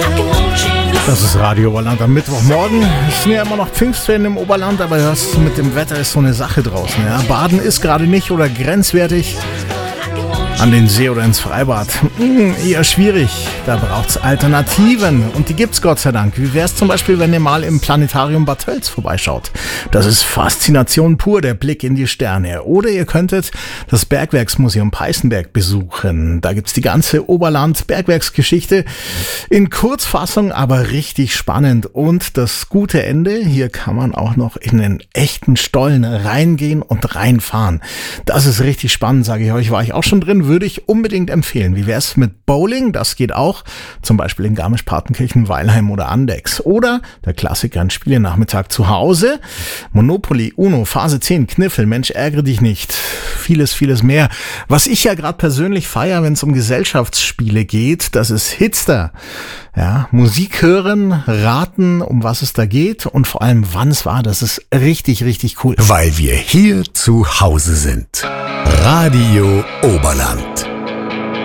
Das ist Radio Oberland am Mittwochmorgen. Es sind ja immer noch Pfingstferien im Oberland, aber das mit dem Wetter ist so eine Sache draußen. Ja? Baden ist gerade nicht oder grenzwertig. An den See oder ins Freibad. Eher schwierig. Da braucht es Alternativen. Und die gibt's Gott sei Dank. Wie wäre es zum Beispiel, wenn ihr mal im Planetarium Bad Tölz vorbeischaut? Das ist Faszination pur, der Blick in die Sterne. Oder ihr könntet das Bergwerksmuseum Peißenberg besuchen. Da gibt's die ganze Oberland-Bergwerksgeschichte in Kurzfassung, aber richtig spannend. Und das gute Ende, hier kann man auch noch in den echten Stollen reingehen und reinfahren. Das ist richtig spannend, sage ich euch. War ich auch schon drin, würde ich unbedingt empfehlen. Wie wär's mit Bowling? Das geht auch. Zum Beispiel in Garmisch-Partenkirchen, Weilheim oder Andex. Oder der Klassiker, ein Spielenachmittag zu Hause. Monopoly, Uno, Phase 10, Kniffel, Mensch, ärgere dich nicht. Vieles, vieles mehr. Was ich ja gerade persönlich feiere, wenn es um Gesellschaftsspiele geht, das ist Hitster. Ja, Musik hören, raten, um was es da geht und vor allem, wann es war. Das ist richtig, richtig cool. Weil wir hier zu Hause sind. Radio Oberland.